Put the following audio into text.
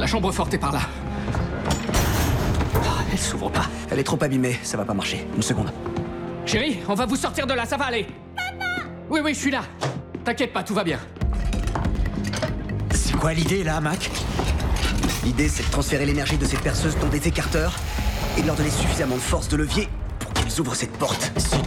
chambre forte est par là. Ah, elle s'ouvre pas. Elle est trop abîmée, ça va pas marcher. Une seconde. Chérie, on va vous sortir de là, ça va aller. Papa! Oui, je suis là. T'inquiète pas, tout va bien. C'est quoi l'idée là, Mac? L'idée, c'est de transférer l'énergie de ces perceuses dans des écarteurs et de leur donner suffisamment de force de levier pour qu'ils ouvrent cette porte. Si